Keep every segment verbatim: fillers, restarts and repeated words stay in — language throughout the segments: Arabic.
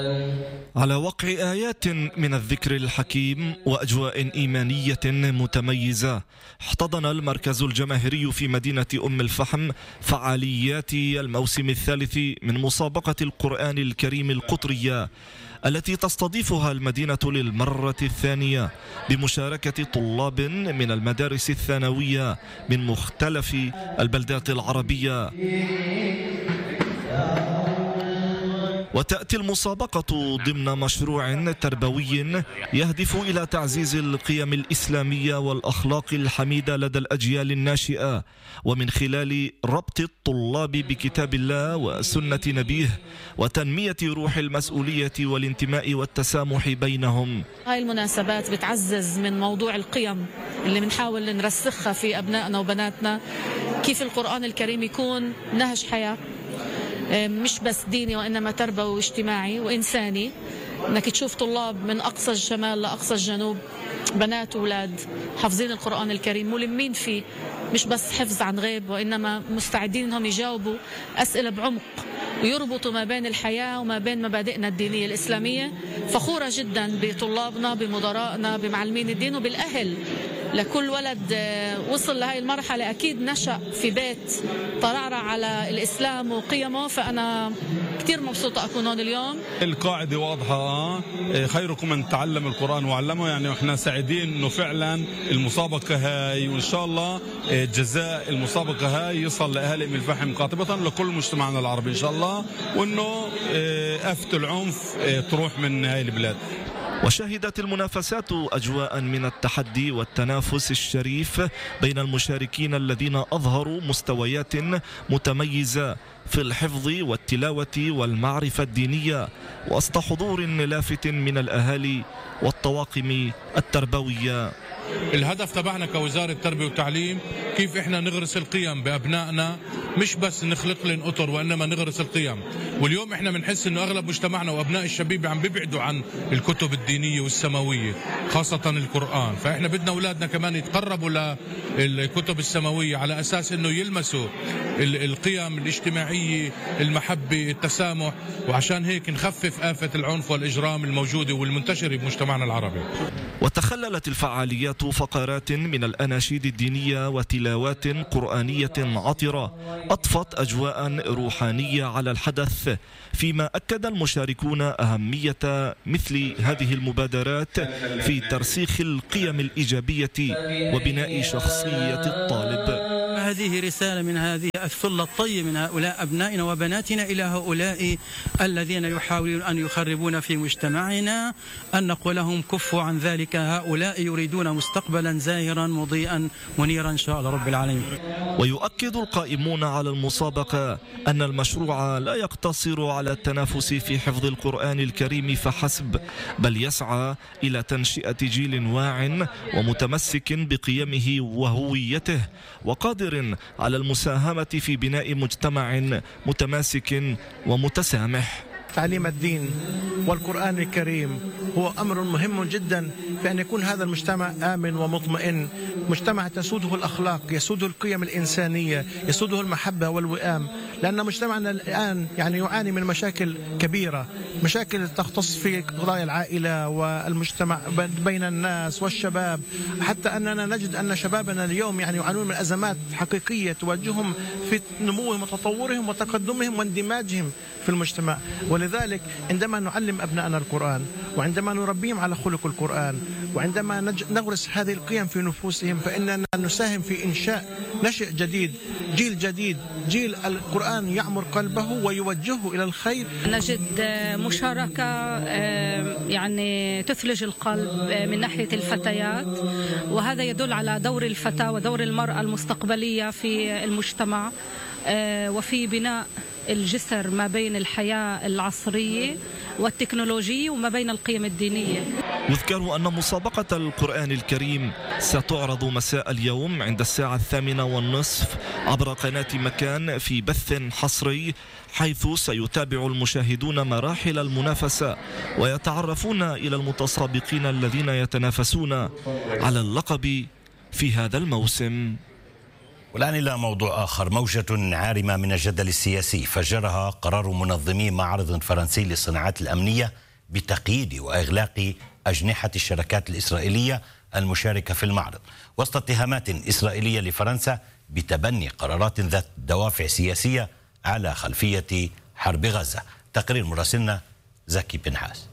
على وقع آيات من الذكر الحكيم وأجواء إيمانية متميزة، احتضن المركز الجماهيري في مدينة أم الفحم فعاليات الموسم الثالث من مسابقة القرآن الكريم القطرية التي تستضيفها المدينة للمرة الثانية بمشاركة طلاب من المدارس الثانوية من مختلف البلدات العربية. وتأتي المسابقة ضمن مشروع تربوي يهدف إلى تعزيز القيم الإسلامية والأخلاق الحميدة لدى الأجيال الناشئة، ومن خلال ربط الطلاب بكتاب الله وسنة نبيه وتنمية روح المسؤولية والانتماء والتسامح بينهم. هاي المناسبات بتعزز من موضوع القيم اللي بنحاول نرسخها في أبنائنا وبناتنا، كيف القرآن الكريم يكون نهج حياة مش بس ديني وإنما تربوي واجتماعي وإنساني. انك تشوف طلاب من أقصى الشمال لأقصى الجنوب، بنات وولاد حافظين القرآن الكريم ملمين فيه، مش بس حفظ عن غيب وإنما مستعدين انهم يجاوبوا أسئلة بعمق ويربطوا ما بين الحياة وما بين مبادئنا الدينية الإسلامية. فخورة جدا بطلابنا، بمدرائنا، بمعلمين الدين وبالأهل. لكل ولد وصل لهي المرحلة أكيد نشأ في بيت ترعرع على الإسلام وقيمه، فأنا كتير مبسوطة أكون هون اليوم. القاعدة واضحة، خيركم من تعلم القرآن وعلمه، يعني احنا سعيدين انه فعلا المسابقة هاي، وان شاء الله جزاء المسابقة هاي يصل لأهل أم الفحم قاطبة لكل مجتمعنا العربي ان شاء الله، وانه آفة العنف تروح من هاي البلاد. وشهدت المنافسات أجواء من التحدي والتنافس الشريف بين المشاركين الذين أظهروا مستويات متميزة في الحفظ والتلاوة والمعرفة الدينية وسط حضور لافت من الأهالي والطواقم التربوية. الهدف تبعنا كوزارة التربية والتعليم كيف احنا نغرس القيم بأبنائنا، مش بس نخلق لهم أطر وإنما نغرس القيم. واليوم احنا بنحس انه اغلب مجتمعنا وابناء الشبيبة عم بيبعدوا عن الكتب الدينية والسماوية خاصة القرآن، فاحنا بدنا اولادنا كمان يتقربوا للكتب السماوية على اساس انه يلمسوا القيم الاجتماعية، المحبة، التسامح، وعشان هيك نخفف آفة العنف والإجرام الموجودة والمنتشرة بمجتمعنا العربي. وتخللت الفعاليات فقرات من الأناشيد الدينية وتلاوات قرآنية عطرة أضفت أجواء روحانية على الحدث، فيما أكد المشاركون أهمية مثل هذه المبادرات في ترسيخ القيم الإيجابية وبناء شخصية الطالب. هذه رسالة من هذه الثلة الطيب من هؤلاء أبنائنا وبناتنا إلى هؤلاء الذين يحاولون أن يخربون في مجتمعنا، أن نقول لهم كفوا عن ذلك، هؤلاء يريدون مستقبلا زاهرا مضيئا منيرا إن شاء الله رب العالمين. ويؤكد القائمون على المسابقة أن المشروع لا يقتصر على التنافس في حفظ القرآن الكريم فحسب، بل يسعى إلى تنشئة جيل واع ومتمسك بقيمه وهويته وقادر على المساهمة في بناء مجتمع متماسك ومتسامح. تعليم الدين والقرآن الكريم هو أمر مهم جدا في أن يكون هذا المجتمع آمن ومطمئن، مجتمع تسوده الأخلاق، يسوده القيم الإنسانية، يسوده المحبة والوئام. لأن مجتمعنا الآن يعني يعاني من مشاكل كبيرة، مشاكل تختص في قضايا العائلة والمجتمع بين الناس والشباب، حتى أننا نجد أن شبابنا اليوم يعني يعانون من أزمات حقيقية تواجههم في نموهم وتطورهم وتقدمهم واندماجهم في المجتمع. ولذلك عندما نعلم أبنائنا القرآن، وعندما نربيهم على خلق القرآن، وعندما نغرس هذه القيم في نفوسهم، فإننا نساهم في إنشاء نشء جديد، جيل جديد، جيل القرآن يعمر قلبه ويوجهه إلى الخير. نجد مشاركة يعني تثلج القلب من ناحية الفتيات، وهذا يدل على دور الفتاة ودور المرأة المستقبلية في المجتمع وفي بناء الجسر ما بين الحياة العصرية والتكنولوجية وما بين القيم الدينية. يذكر أن مسابقة القرآن الكريم ستعرض مساء اليوم عند الساعة الثامنة والنصف عبر قناة مكان في بث حصري، حيث سيتابع المشاهدون مراحل المنافسة ويتعرفون إلى المتسابقين الذين يتنافسون على اللقب في هذا الموسم. والآن إلى موضوع آخر. موجة عارمة من الجدل السياسي فجرها قرار منظمي معرض فرنسي للصناعات الأمنية بتقييد وإغلاق أجنحة الشركات الإسرائيلية المشاركة في المعرض وسط اتهامات إسرائيلية لفرنسا بتبني قرارات ذات دوافع سياسية على خلفية حرب غزة. تقرير مراسلنا زكي بنحاس.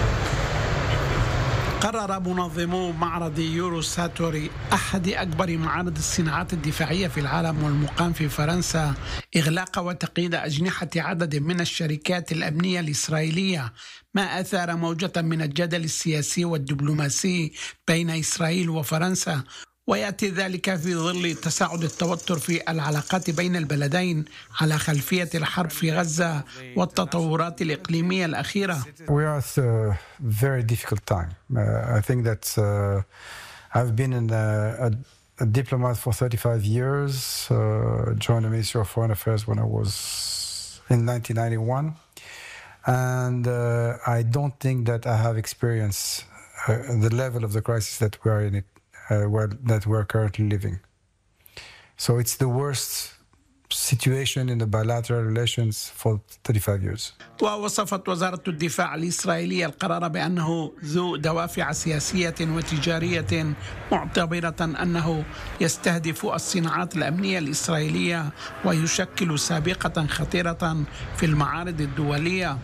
قرر منظمو معرض يورو ساتوري أحد أكبر معارض الصناعات الدفاعية في العالم والمقام في فرنسا إغلاق وتقييد أجنحة عدد من الشركات الأمنية الإسرائيلية، ما أثار موجة من الجدل السياسي والدبلوماسي بين إسرائيل وفرنسا، ويأتي ذلك في ظل تصاعد التوتر في العلاقات بين البلدين على خلفية الحرب في غزة والتطورات الإقليمية الأخيرة. We are at a very difficult time. Uh, I think that uh, I've been in a, a, a diplomat for thirty-five years, uh, joined the Ministry of Foreign Affairs when I was in nineteen ninety-one, and uh, I don't think that I have experienced uh, the level of the crisis that we are in it. Uh, where, that we're currently living. So it's the worst situation in the bilateral relations for thirty-five years. ووصفت وزارة الدفاع الإسرائيلية القرار بأنه ذو دوافع سياسية وتجارية، معتبرة أنه يستهدف الصناعات الأمنية الإسرائيلية ويشكل سابقة خطيرة في المعارض الدولية.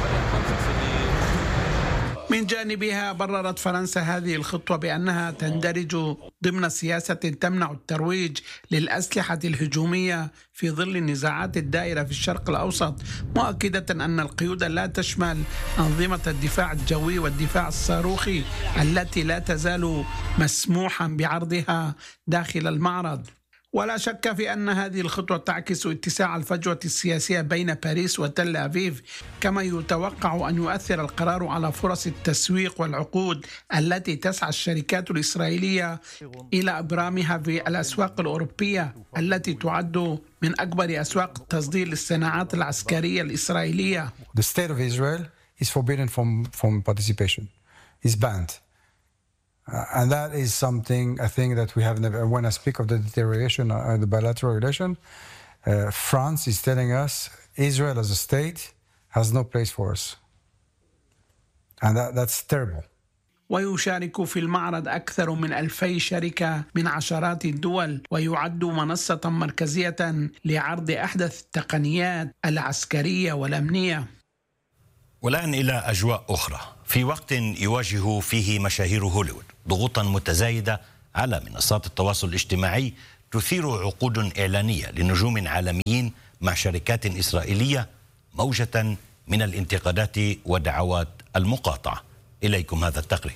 من جانبها بررت فرنسا هذه الخطوة بأنها تندرج ضمن سياسة تمنع الترويج للأسلحة الهجومية في ظل النزاعات الدائرة في الشرق الأوسط، مؤكدة أن القيود لا تشمل أنظمة الدفاع الجوي والدفاع الصاروخي التي لا تزال مسموحا بعرضها داخل المعرض. ولا شك في أن هذه الخطوة تعكس اتساع الفجوة السياسية بين باريس وتل أبيب، كما يتوقع أن يؤثر القرار على فرص التسويق والعقود التي تسعى الشركات الإسرائيلية إلى إبرامها في الأسواق الأوروبية التي تعد من أكبر أسواق التصدير للصناعات العسكرية الإسرائيلية. The state of Israel is forbidden from, from participation, is banned. Uh, and that is something I think that we have never, when I speak of the deterioration of the bilateral relation, uh, France is telling us Israel as a state has no place for us. And that, that's terrible. ويشارك في المعرض أكثر من ألفي شركة من عشرات الدول، ويعد منصة مركزية لعرض أحدث التقنيات العسكرية والأمنية. والآن إلى أجواء أخرى. في وقت يواجه فيه مشاهير هوليوود ضغوطا متزايدة على منصات التواصل الاجتماعي تثير عقود إعلانية لنجوم عالميين مع شركات إسرائيلية موجة من الانتقادات ودعوات المقاطعة. إليكم هذا التقرير.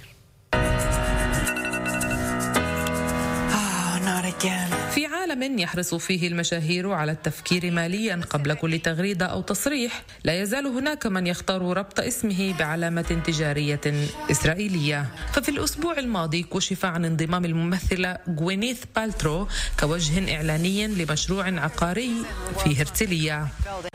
في عالم يحرص فيه المشاهير على التفكير ماليا قبل كل تغريدة أو تصريح، لا يزال هناك من يختار ربط اسمه بعلامة تجارية إسرائيلية. ففي الأسبوع الماضي كشف عن انضمام الممثلة غوينيث بالترو كوجه إعلاني لمشروع عقاري في הרצליה.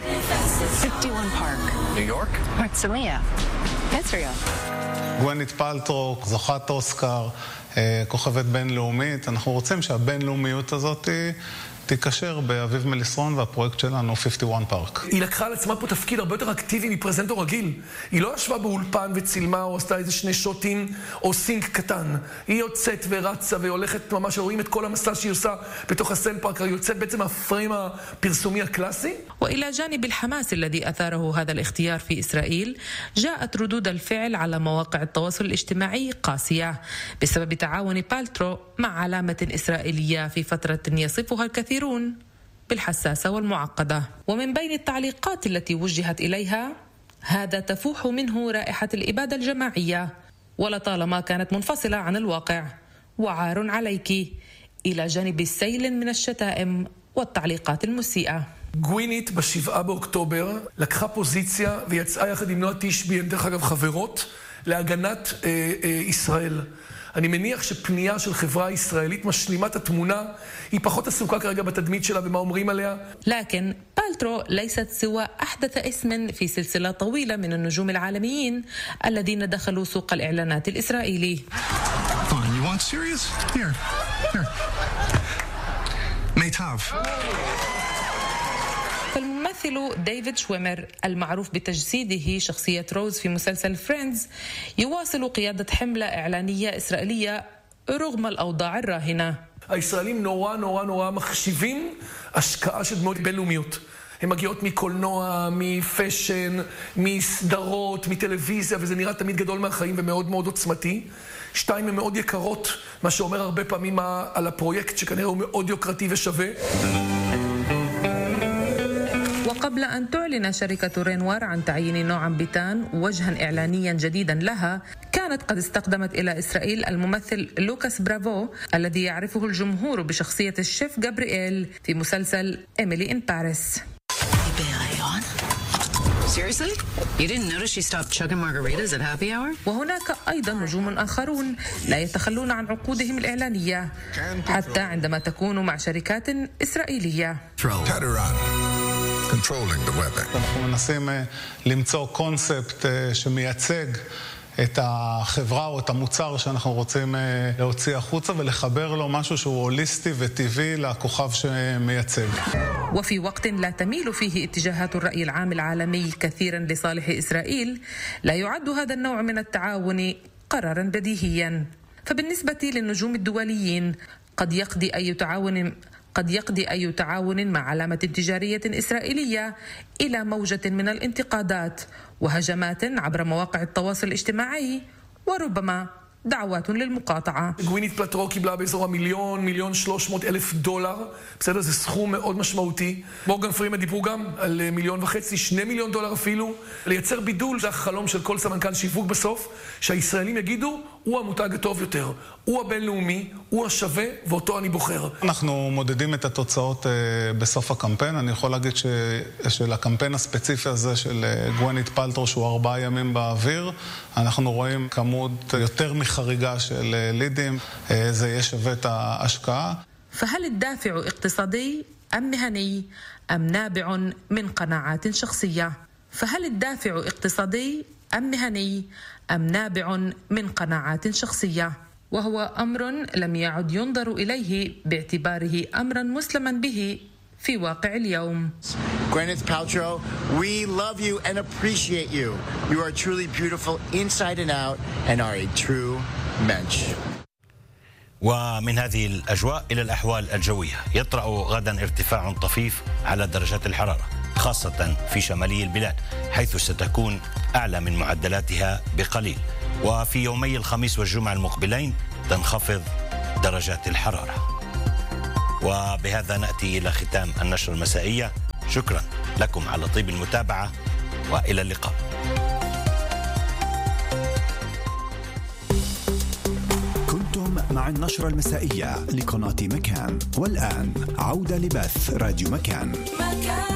גווינית פלטרו, זוכת אוסקר, כוכבת בינלאומית. אנחנו רוצים שהבינלאומיות הזאת תיקשר באביב מליסרון והפרויקט שלנו חמישים ואחת פארק. היא לקחה על עצמה פה תפקיד הרבה יותר אקטיבי מפרזנטור רגיל. היא לא ישבה באולפן וצילמה או עשתה איזה שני שוטים או סינק קטן. היא יוצאת ורצה והולכת ממש, רואים את כל המסע שהיא עושה בתוך הסן פארק, היא יוצאת בעצם הפריים הפרסומי הקלאסי. وإلى جانب الحماس الذي أثاره هذا الاختيار في إسرائيل، جاءت ردود الفعل على مواقع التواصل الاجتماعي قاسية بسبب تعاون بالترو مع علامة إسرائيلية في فترة يصفها الكثيرون بالحساسة والمعقدة. ومن بين التعليقات التي وجهت إليها: هذا تفوح منه رائحة الإبادة الجماعية، ولطالما كانت منفصلة عن الواقع، وعار عليك، إلى جانب سيل من الشتائم والتعليقات المسيئة. גווינית בשבעה באוקטובר לקחה פוזיציה ויצאה יחד עם נועה תשבי, הם דרך אגב חברות, להגנת אה, אה, ישראל. אני מניח שפנייה של חברה ישראלית משלימה את התמונה, היא פחות עסוקה כרגע בתדמית שלה ומה אומרים עליה. لكن بالترو ليست سوى أحدث اسم في سلسلة طويلة من النجوم العالميين الذين دخلوا سوق الإعلانات الإسرائيلي. Fine, you want serious? Here, here. May might have. فالممثل ديفيد شويمر المعروف بتجسيده شخصية روز في مسلسل فريندز يواصل قيادة حملة إعلانية إسرائيلية رغم الأوضاع الراهنة. הישראלים נורא נורא נורא מחשיבים השקעה של דמויות בינלאומיות. הן מגיעות מקולנוע, מפשן, מסדרות, מטלוויזיה, וזה נראה תמיד גדול מהחיים ומאוד מאוד עוצמתי. שתיים, הן מאוד יקרות, מה שאומר הרבה פעמים על הפרויקט שכנראה הוא מאוד יוקרתי ושווה. وقبل أن تعلن شركة رينوار عن تعيين نوعام بيتان وجها إعلانيا جديدا لها، كانت قد استخدمت إلى إسرائيل الممثل لوكاس برافو الذي يعرفه الجمهور بشخصية الشيف جابرييل في مسلسل إيميلي إن باريس. Seriously? You didn't notice she stopped chugging margaritas at happy hour? وهناك أيضا نجوم آخرون لا يتخلون عن عقودهم الإعلانية حتى عندما تكون مع شركات إسرائيلية. אנחנו מנסים למצוא קונספט שמייצג את החברה או את המוצר שאנחנו רוצים להוציא החוצה ולחבר לו משהו שהוא הוליסטי וטבעי לכוכב שמייצג. وفي وقت لا تميل فيه اتجاهات الرأي العام العالمي كثيرا لصالح إسرائيل، لا يعد هذا النوع من التعاون قرارا بديهيا. فبالنسبة للنجوم الدوليين قد يقضي أي تعاون قد يقضي أي تعاون مع علامة تجارية إسرائيلية إلى موجة من الانتقادات وهجمات عبر مواقع التواصل الاجتماعي وربما دعوات ללמוקטעה. גווינית פלטרו קיבלה באזור המיליון, מיליון שלוש מאות אלף דולר. בסדר, זה סכום מאוד משמעותי. מורגן פרימן דיברו גם על מיליון וחצי, שני מיליון דולר אפילו. לייצר בידול, זה החלום של כל סמנכ"ל שיווק בסוף, שהישראלים יגידו, הוא המותג הטוב יותר, הוא הבינלאומי, הוא השווה, ואותו אני בוחר. אנחנו מודדים את התוצאות בסוף הקמפיין. אני יכול להגיד ש... של הקמפיין הספציפי הזה של גווינית פלטרו, שהוא ארבעה ימים באוויר, אנחנו רואים כמות יותר מחריגה של לידים, זה יהיה שווה את ההשקעה. فهل الدافع اقتصادي أم مهني أم نابع من قناعات شخصية؟ فهل الدافع اقتصادي أم مهني أم نابع من قناعات شخصية؟ وهو أمر لم يعد ينظر إليه باعتباره أمرا مسلما به في واقع اليوم. Gwyneth Paltrow, we love you and appreciate you. You are truly beautiful inside and out and are a true mensch. ومن هذه الأجواء إلى الأحوال الجوية. يطرأ غدا ارتفاع طفيف على درجات الحرارة خاصة في شمالي البلاد، حيث ستكون أعلى من معدلاتها بقليل. وفي يومي الخميس والجمعة المقبلين تنخفض درجات الحرارة. وبهذا نأتي إلى ختام النشرة المسائية. شكرا لكم على طيب المتابعة وإلى اللقاء. كنتم مع النشرة المسائية لقناة مكان، والآن عودة لبث راديو مكان.